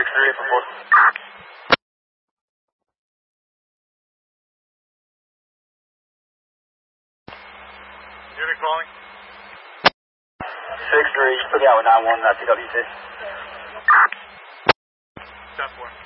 6-3 for 4. Unit calling. 6-3, just put me out with 9-1, PWC. 10-4.